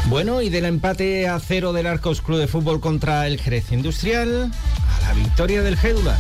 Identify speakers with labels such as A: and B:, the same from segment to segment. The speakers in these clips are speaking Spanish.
A: Bueno, y del empate a 0 del Arcos Club de Fútbol contra el Jerez Industrial a la victoria del Gédula,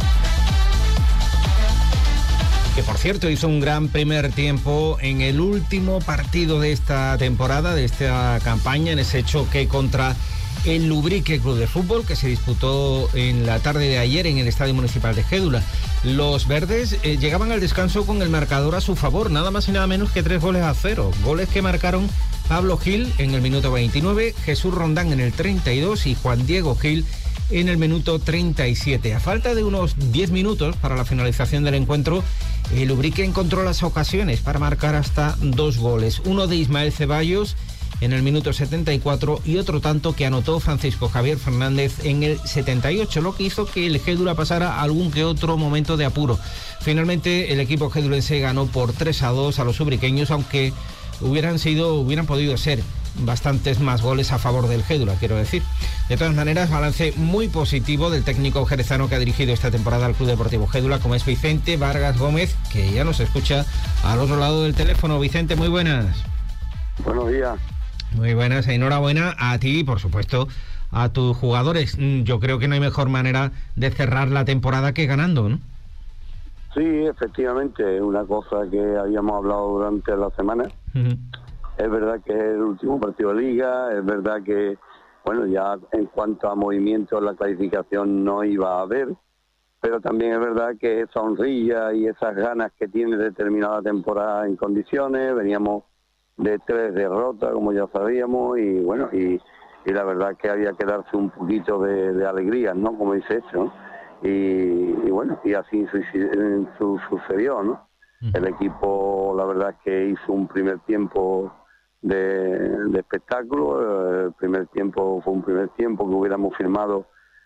A: que por cierto hizo un gran primer tiempo en el último partido de esta temporada, de esta campaña, en ese choque contra el Lubrique Club de Fútbol, que se disputó en la tarde de ayer en el Estadio Municipal de Gédula. Los verdes llegaban al descanso con el marcador a su favor, nada más y nada menos que 3-0. Goles que marcaron Pablo Gil en el minuto 29, Jesús Rondán en el 32 y Juan Diego Gil en el minuto 37. A falta de unos 10 minutos para la finalización del encuentro, el Ubrique encontró las ocasiones para marcar hasta 2 goles. Uno de Ismael Ceballos en el minuto 74 y otro tanto que anotó Francisco Javier Fernández en el 78, lo que hizo que el Gédula pasara algún que otro momento de apuro. Finalmente el equipo gedulense ganó por 3-2 a los ubriqueños, aunque hubieran podido ser bastantes más goles a favor del Gédula, quiero decir. De todas maneras, balance muy positivo del técnico jerezano que ha dirigido esta temporada al Club Deportivo Gédula, como es Vicente Vargas Gómez, que ya nos escucha al otro lado del teléfono. Vicente, muy buenas.
B: Buenos días.
A: Muy buenas, enhorabuena a ti y por supuesto a tus jugadores. Yo creo que no hay mejor manera de cerrar la temporada que ganando, ¿no?
B: Sí, efectivamente, es una cosa que habíamos hablado durante la semana. Es verdad que es el último partido de liga, es verdad que, bueno, ya en cuanto a movimiento en la clasificación no iba a haber, pero también es verdad que esa honrilla y esas ganas que tiene de terminar la temporada en condiciones, veníamos de 3 derrotas, como ya sabíamos, y bueno, y la verdad que había que darse un poquito de alegría, ¿no? Como dice eso, ¿no? Y bueno, y así sucedió, ¿no? El equipo, la verdad es que hizo un primer tiempo de espectáculo. El primer tiempo fue un primer tiempo que hubiéramos firmado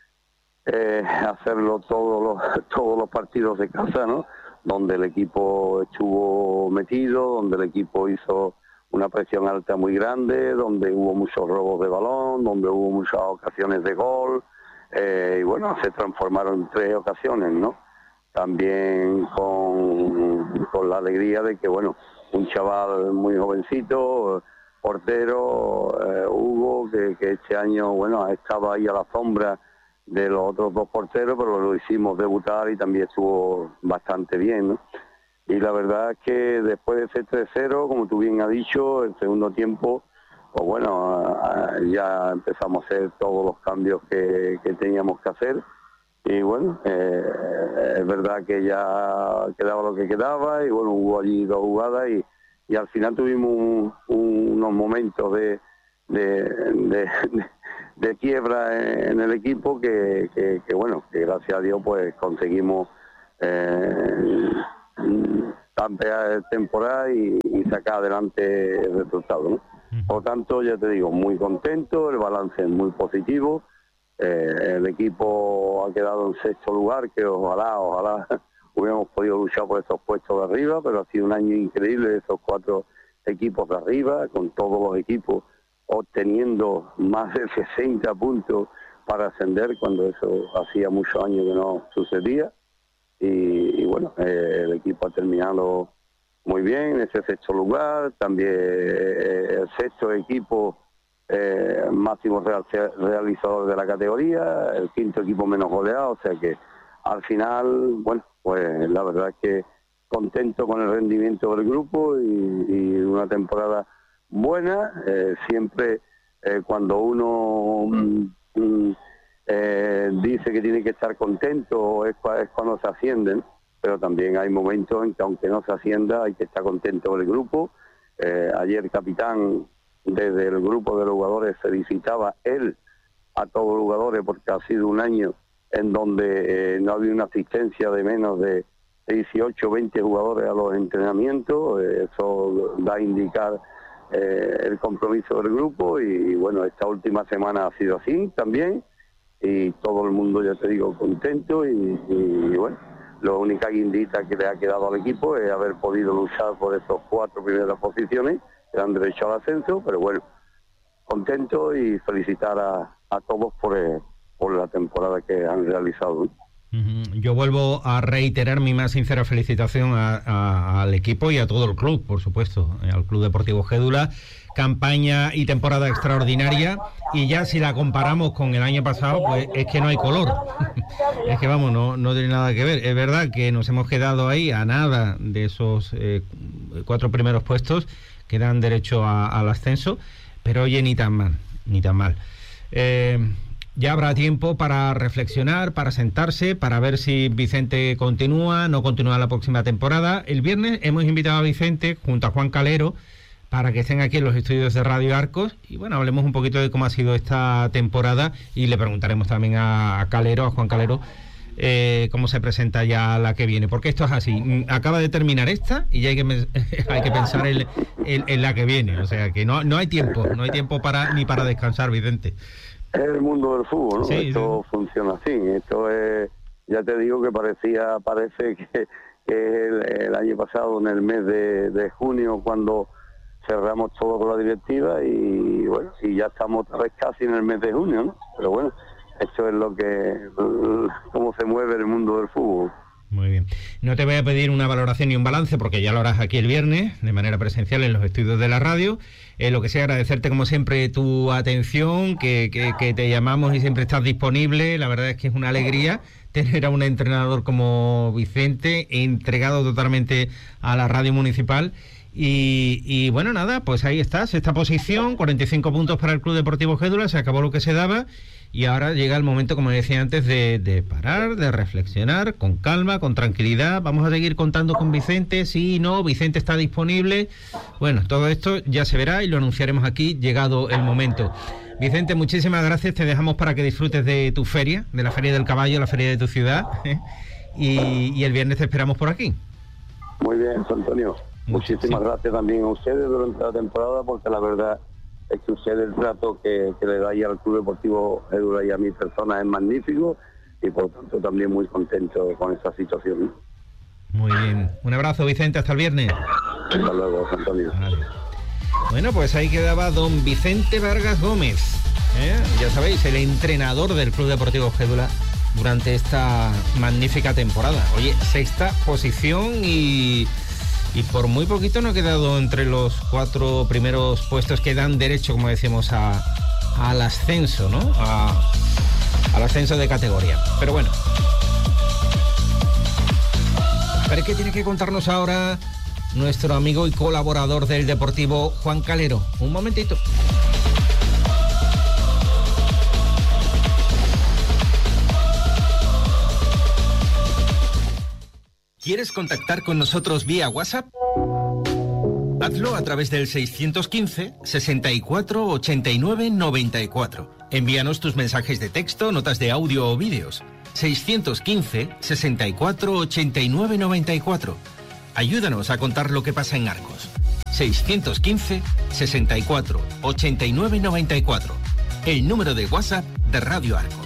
B: hacerlo todos los partidos de casa, ¿no? Donde el equipo estuvo metido, donde el equipo hizo una presión alta muy grande, donde hubo muchos robos de balón, donde hubo muchas ocasiones de gol, y bueno, se transformaron en 3 ocasiones, ¿no? También con la alegría de que, bueno, un chaval muy jovencito, portero, Hugo, que este año, bueno, estaba ahí a la sombra de los otros 2 porteros, pero lo hicimos debutar y también estuvo bastante bien, ¿no? Y la verdad es que después de ese 3-0, como tú bien has dicho, el segundo tiempo, pues bueno, ya empezamos a hacer todos los cambios que teníamos que hacer. Y bueno, es verdad que ya quedaba lo que quedaba y bueno, hubo allí 2 jugadas y al final tuvimos unos momentos de quiebra en el equipo que bueno, que gracias a Dios pues conseguimos campear temporada y sacar adelante el resultado, ¿no? Por lo tanto, ya te digo, muy contento, el balance es muy positivo, el equipo ha quedado en 6º lugar, que ojalá hubiéramos podido luchar por esos puestos de arriba, pero ha sido un año increíble esos 4 equipos de arriba, con todos los equipos obteniendo más de 60 puntos para ascender, cuando eso hacía muchos años que no sucedía. Y bueno, el equipo ha terminado muy bien en ese 6º lugar, también el 6º equipo máximo realizador de la categoría, el 5º equipo menos goleado, o sea que al final, bueno, pues la verdad es que contento con el rendimiento del grupo y una temporada buena. Siempre cuando uno dice que tiene que estar contento es cuando se ascienden, pero también hay momentos en que aunque no se ascienda hay que estar contento con el grupo. Ayer capitán desde el grupo de los jugadores felicitaba él a todos los jugadores porque ha sido un año en donde no había una asistencia de menos de 18 o 20 jugadores a los entrenamientos. Eso da a indicar el compromiso del grupo y bueno, esta última semana ha sido así también y todo el mundo, ya te digo, contento y bueno, la única guindita que le ha quedado al equipo es haber podido luchar por esos 4 primeras posiciones que dan derecho al ascenso, pero bueno, contento y felicitar a todos por la temporada que han realizado.
A: Yo vuelvo a reiterar mi más sincera felicitación al equipo y a todo el club, por supuesto, al Club Deportivo Gédula. Campaña y temporada extraordinaria, y ya si la comparamos con el año pasado, pues es que no hay color. Es que vamos, no tiene nada que ver. Es verdad que nos hemos quedado ahí a nada de esos 4 primeros puestos que dan derecho al ascenso, pero oye, ni tan mal. Ya habrá tiempo para reflexionar, para sentarse, para ver si Vicente no continúa la próxima temporada. El viernes hemos invitado a Vicente junto a Juan Calero para que estén aquí en los estudios de Radio Arcos y bueno, hablemos un poquito de cómo ha sido esta temporada, y le preguntaremos también a Juan Calero, cómo se presenta ya la que viene, porque esto es así, acaba de terminar esta y ya hay que pensar en la que viene, o sea que no hay tiempo ni para descansar, Vicente.
B: Es el mundo del fútbol, ¿no?
A: Sí,
B: esto funciona así, esto es, ya te digo que parece que el año pasado, en el mes de junio, cuando cerramos todo con la directiva, y bueno, y ya estamos otra vez casi en el mes de junio, ¿no? Pero bueno, esto es cómo se mueve el mundo del fútbol.
A: Muy bien. No te voy a pedir una valoración ni un balance, porque ya lo harás aquí el viernes, de manera presencial en los estudios de la radio. Lo que sea, agradecerte como siempre tu atención, que te llamamos y siempre estás disponible. La verdad es que es una alegría tener a un entrenador como Vicente, entregado totalmente a la radio municipal. Y bueno, nada, pues ahí está, sexta posición, 45 puntos para el Club Deportivo Gédula, se acabó lo que se daba, y ahora llega el momento, como decía antes, de parar, de reflexionar con calma, con tranquilidad. Vamos a seguir contando con Vicente, sí, no, Vicente está disponible. Bueno, todo esto ya se verá y lo anunciaremos aquí llegado el momento. Vicente, muchísimas gracias, te dejamos para que disfrutes de tu feria, de la Feria del Caballo, la feria de tu ciudad, y el viernes te esperamos por aquí.
B: Muy bien, Antonio. Muchísimas gracias también a ustedes durante la temporada, porque la verdad es que ustedes, el trato que le dais al Club Deportivo Gédula y a mi persona es magnífico, y por tanto también muy contento con esta situación.
A: Muy bien. Un abrazo, Vicente, hasta el viernes.
B: Hasta luego, Antonio.
A: Vale. Bueno, pues ahí quedaba don Vicente Vargas Gómez, ya sabéis, el entrenador del Club Deportivo Gédula durante esta magnífica temporada. Oye, sexta posición y por muy poquito no ha quedado entre los 4 primeros puestos que dan derecho, como decimos, al ascenso, ¿no? Al ascenso de categoría. Pero bueno. A ver qué tiene que contarnos ahora nuestro amigo y colaborador del Deportivo, Juan Calero. Un momentito. ¿Quieres contactar con nosotros vía WhatsApp? Hazlo a través del 615 64 89 94. Envíanos tus mensajes de texto, notas de audio o vídeos. 615 64 89 94. Ayúdanos a contar lo que pasa en Arcos. 615 64 89 94. El número de WhatsApp de Radio Arcos.